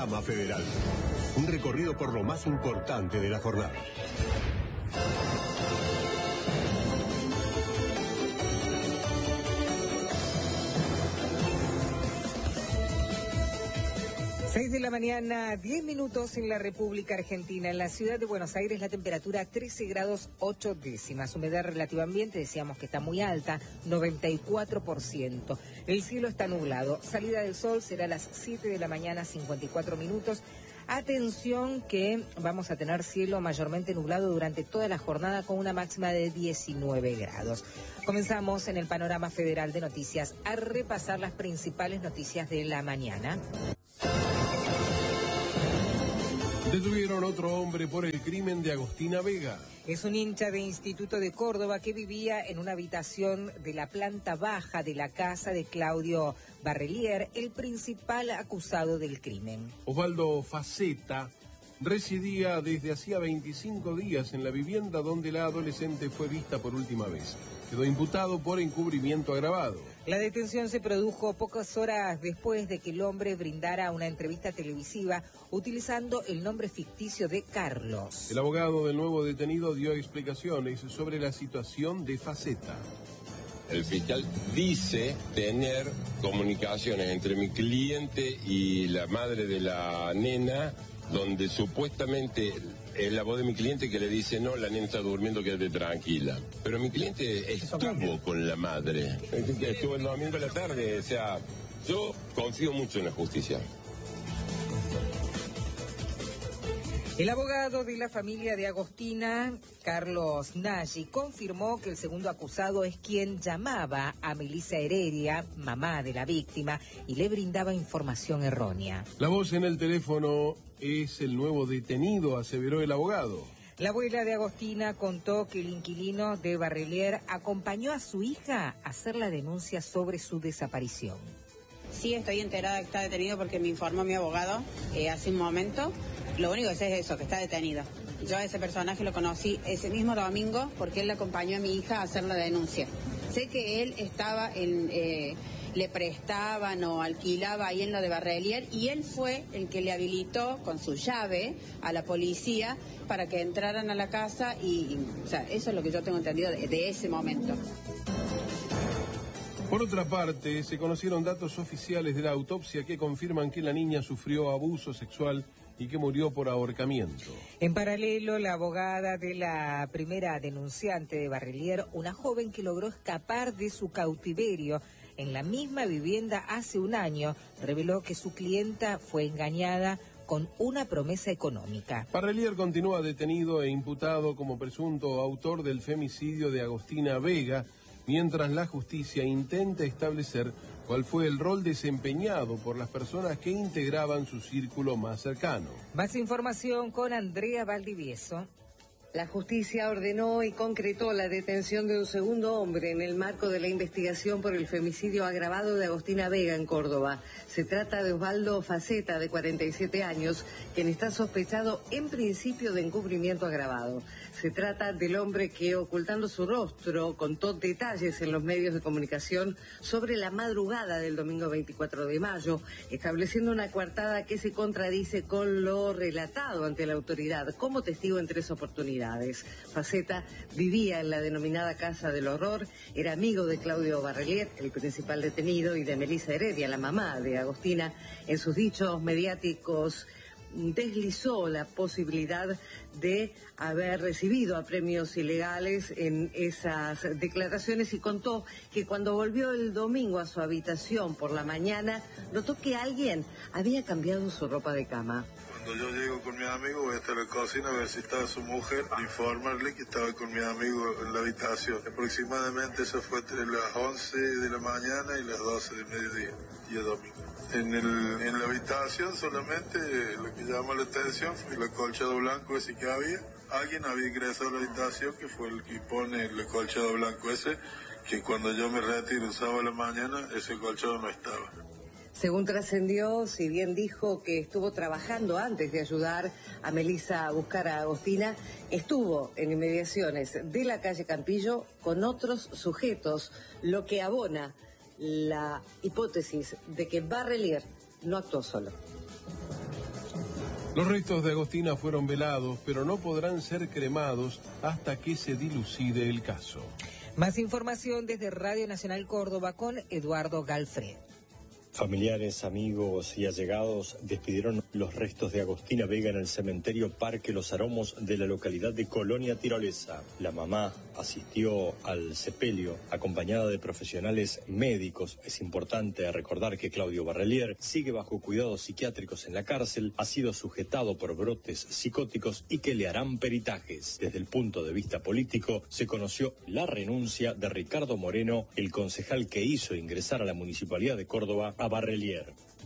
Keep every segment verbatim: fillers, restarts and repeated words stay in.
Panorama Federal. Un recorrido por lo más importante de la jornada. seis de la mañana, diez minutos en la República Argentina. En la ciudad de Buenos Aires la temperatura trece grados ocho décimas. Humedad relativa ambiente, decíamos que está muy alta, noventa y cuatro por ciento. El cielo está nublado. Salida del sol será a las siete de la mañana, cincuenta y cuatro minutos. Atención que vamos a tener cielo mayormente nublado durante toda la jornada con una máxima de diecinueve grados. Comenzamos en el Panorama Federal de Noticias a repasar las principales noticias de la mañana. Detuvieron otro hombre por el crimen de Agostina Vega. Es un hincha de Instituto de Córdoba que vivía en una habitación de la planta baja de la casa de Claudio Barrelier, el principal acusado del crimen. Osvaldo Faceta residía desde hacía veinticinco días en la vivienda donde la adolescente fue vista por última vez. Quedó imputado por encubrimiento agravado. La detención se produjo pocas horas después de que el hombre brindara una entrevista televisiva utilizando el nombre ficticio de Carlos. El abogado del nuevo detenido dio explicaciones sobre la situación de Faceta. El fiscal dice tener comunicaciones entre mi cliente y la madre de la nena, donde supuestamente es la voz de mi cliente que le dice, no, la nena está durmiendo, quédate tranquila. Pero mi cliente estuvo con la madre, estuvo el domingo a la tarde, o sea, yo confío mucho en la justicia. El abogado de la familia de Agostina, Carlos Nagy, confirmó que el segundo acusado es quien llamaba a Melissa Heredia, mamá de la víctima, y le brindaba información errónea. La voz en el teléfono es el nuevo detenido, aseveró el abogado. La abuela de Agostina contó que el inquilino de Barrelier acompañó a su hija a hacer la denuncia sobre su desaparición. Sí, estoy enterada que está detenido porque me informó mi abogado eh, hace un momento. Lo único que sé es eso, que está detenido. Yo a ese personaje lo conocí ese mismo domingo porque él le acompañó a mi hija a hacer la denuncia. Sé que él estaba en... Eh, le prestaban o alquilaba ahí en lo de Barrelier y él fue el que le habilitó con su llave a la policía para que entraran a la casa y, o sea, eso es lo que yo tengo entendido de, de ese momento. Por otra parte, se conocieron datos oficiales de la autopsia que confirman que la niña sufrió abuso sexual y que murió por ahorcamiento. En paralelo, la abogada de la primera denunciante de Barrelier, una joven que logró escapar de su cautiverio en la misma vivienda hace un año, reveló que su clienta fue engañada con una promesa económica. Barrelier continúa detenido e imputado como presunto autor del femicidio de Agostina Vega, mientras la justicia intenta establecer cuál fue el rol desempeñado por las personas que integraban su círculo más cercano. Más información con Andrea Valdivieso. La justicia ordenó y concretó la detención de un segundo hombre en el marco de la investigación por el femicidio agravado de Agostina Vega en Córdoba. Se trata de Osvaldo Faceta, de cuarenta y siete años, quien está sospechado en principio de encubrimiento agravado. Se trata del hombre que, ocultando su rostro, contó detalles en los medios de comunicación sobre la madrugada del domingo veinticuatro de mayo, estableciendo una coartada que se contradice con lo relatado ante la autoridad como testigo en tres oportunidades. Faceta vivía en la denominada Casa del Horror, era amigo de Claudio Barrelier, el principal detenido, y de Melissa Heredia, la mamá de Agostina. En sus dichos mediáticos deslizó la posibilidad de haber recibido a premios ilegales en esas declaraciones y contó que cuando volvió el domingo a su habitación por la mañana, notó que alguien había cambiado su ropa de cama. Cuando yo llego con mi amigo, voy hasta la cocina a ver si estaba su mujer, informarle que estaba con mi amigo en la habitación. Aproximadamente eso fue entre las once de la mañana y las doce del mediodía, día domingo. En, el, en la habitación solamente lo que llamó la atención fue el acolchado blanco ese que había. Alguien había ingresado a la habitación que fue el que pone el acolchado blanco ese, que cuando yo me retiro un sábado a la mañana, ese acolchado no estaba. Según trascendió, si bien dijo que estuvo trabajando antes de ayudar a Melissa a buscar a Agostina, estuvo en inmediaciones de la calle Campillo con otros sujetos, lo que abona la hipótesis de que Barrelier no actuó solo. Los restos de Agostina fueron velados, pero no podrán ser cremados hasta que se dilucide el caso. Más información desde Radio Nacional Córdoba con Eduardo Galfred. Familiares, amigos y allegados despidieron los restos de Agostina Vega en el cementerio Parque Los Aromos de la localidad de Colonia Tirolesa. La mamá asistió al sepelio acompañada de profesionales médicos. Es importante recordar que Claudio Barrelier sigue bajo cuidados psiquiátricos en la cárcel, ha sido sujetado por brotes psicóticos y que le harán peritajes. Desde el punto de vista político, se conoció la renuncia de Ricardo Moreno, el concejal que hizo ingresar a la Municipalidad de Córdoba a Barrelier.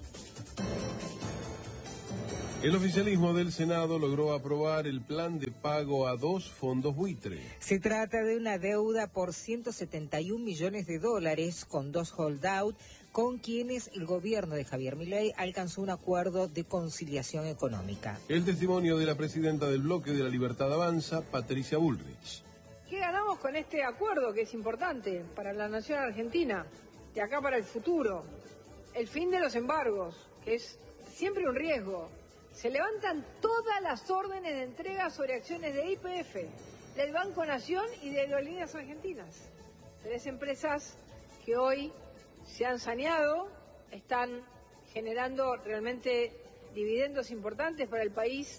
El oficialismo del Senado logró aprobar el plan de pago a dos fondos buitre. Se trata de una deuda por ciento setenta y un millones de dólares con dos holdout con quienes el gobierno de Javier Milei alcanzó un acuerdo de conciliación económica. El testimonio de la presidenta del bloque de la Libertad Avanza, Patricia Bullrich. ¿Qué ganamos con este acuerdo que es importante para la nación argentina, de acá para el futuro? El fin de los embargos, que es siempre un riesgo. Se levantan todas las órdenes de entrega sobre acciones de Y P F, del Banco Nación y de Aerolíneas Argentinas. Tres empresas que hoy se han saneado, están generando realmente dividendos importantes para el país.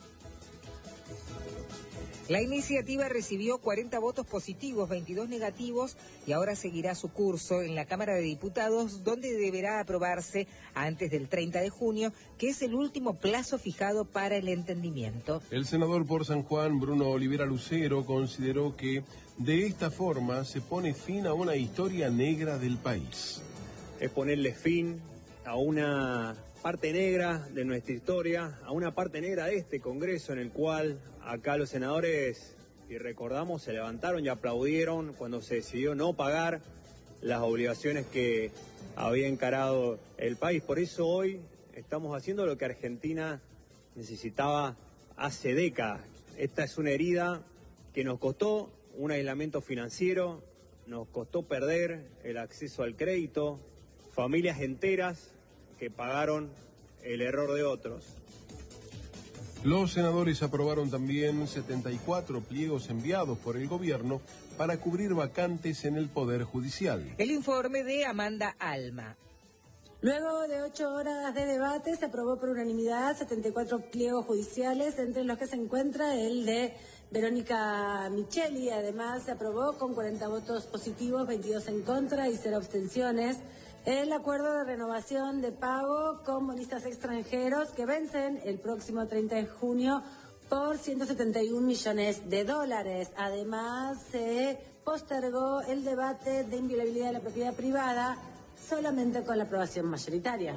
La iniciativa recibió cuarenta votos positivos, veintidós negativos y ahora seguirá su curso en la Cámara de Diputados, donde deberá aprobarse antes del treinta de junio, que es el último plazo fijado para el entendimiento. El senador por San Juan, Bruno Olivera Lucero, consideró que de esta forma se pone fin a una historia negra del país. Es ponerle fin a una parte negra de nuestra historia, a una parte negra de este Congreso en el cual acá los senadores, y recordamos, se levantaron y aplaudieron cuando se decidió no pagar las obligaciones que había encarado el país. Por eso hoy estamos haciendo lo que Argentina necesitaba hace décadas. Esta es una herida que nos costó un aislamiento financiero, nos costó perder el acceso al crédito, familias enteras que pagaron el error de otros. Los senadores aprobaron también setenta y cuatro pliegos enviados por el gobierno para cubrir vacantes en el Poder Judicial. El informe de Amanda Alma. Luego de ocho horas de debate, se aprobó por unanimidad setenta y cuatro pliegos judiciales, entre los que se encuentra el de Verónica Micheli. Además, se aprobó con cuarenta votos positivos, veintidós en contra y cero abstenciones, el acuerdo de renovación de pago con bonistas extranjeros que vencen el próximo treinta de junio por ciento setenta y un millones de dólares. Además, se postergó el debate de inviolabilidad de la propiedad privada solamente con la aprobación mayoritaria.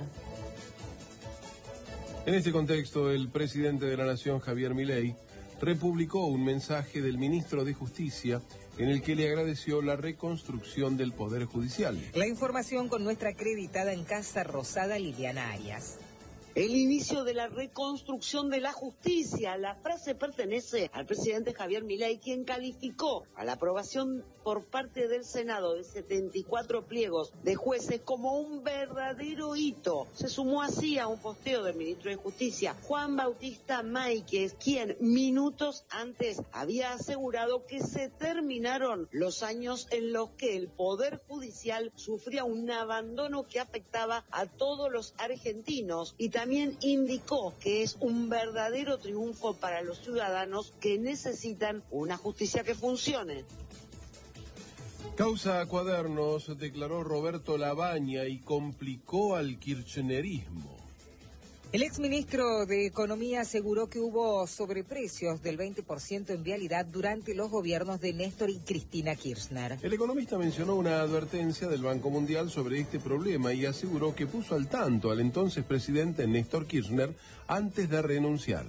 En este contexto, el presidente de la Nación, Javier Milei, republicó un mensaje del ministro de Justicia en el que le agradeció la reconstrucción del Poder Judicial. La información con nuestra acreditada en Casa Rosada, Liliana Arias. El inicio de la reconstrucción de la justicia. La frase pertenece al presidente Javier Milei, quien calificó a la aprobación por parte del Senado de setenta y cuatro pliegos de jueces como un verdadero hito. Se sumó así a un posteo del ministro de Justicia, Juan Bautista Máiquez, quien minutos antes había asegurado que se terminaron los años en los que el Poder Judicial sufría un abandono que afectaba a todos los argentinos, y también También indicó que es un verdadero triunfo para los ciudadanos que necesitan una justicia que funcione. Causa Cuadernos, declaró Roberto Labaña, y complicó al kirchnerismo. El exministro de Economía aseguró que hubo sobreprecios del veinte por ciento en vialidad durante los gobiernos de Néstor y Cristina Kirchner. El economista mencionó una advertencia del Banco Mundial sobre este problema y aseguró que puso al tanto al entonces presidente Néstor Kirchner antes de renunciar.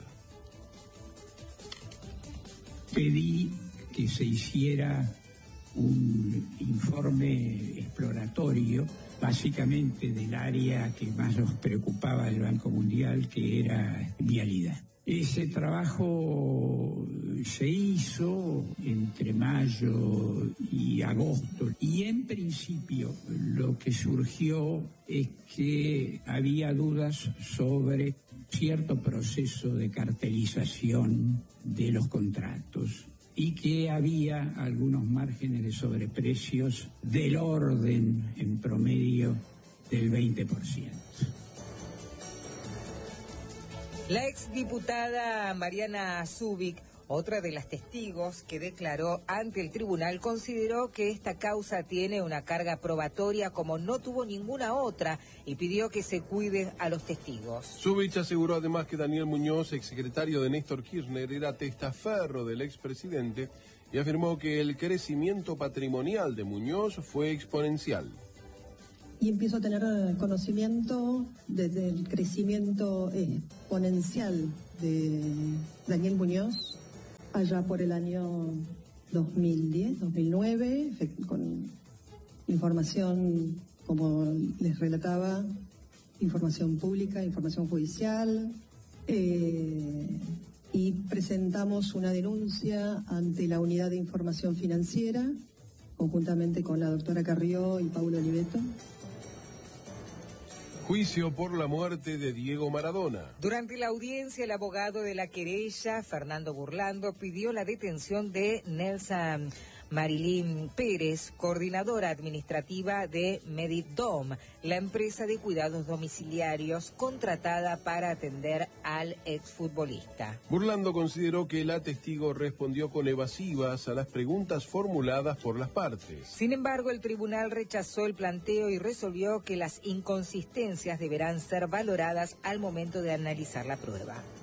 Pedí que se hiciera un informe exploratorio, básicamente del área que más nos preocupaba del Banco Mundial, que era vialidad. Ese trabajo se hizo entre mayo y agosto, y en principio lo que surgió es que había dudas sobre cierto proceso de cartelización de los contratos y que había algunos márgenes de sobreprecios del orden, en promedio, del veinte por ciento. La exdiputada Mariana Zubik, otra de las testigos que declaró ante el tribunal, consideró que esta causa tiene una carga probatoria como no tuvo ninguna otra y pidió que se cuide a los testigos. Zubik aseguró además que Daniel Muñoz, exsecretario de Néstor Kirchner, era testaferro del expresidente y afirmó que el crecimiento patrimonial de Muñoz fue exponencial. Y empiezo a tener conocimiento desde el crecimiento exponencial de Daniel Muñoz, allá por el año dos mil diez, dos mil nueve, con información, como les relataba, información pública, información judicial, eh, y presentamos una denuncia ante la Unidad de Información Financiera, conjuntamente con la doctora Carrió y Paulo Oliveto. Juicio por la muerte de Diego Maradona. Durante la audiencia, el abogado de la querella, Fernando Burlando, pidió la detención de Nelson Marilyn Pérez, coordinadora administrativa de Medidom, la empresa de cuidados domiciliarios contratada para atender al exfutbolista. Burlando consideró que la testigo respondió con evasivas a las preguntas formuladas por las partes. Sin embargo, el tribunal rechazó el planteo y resolvió que las inconsistencias deberán ser valoradas al momento de analizar la prueba.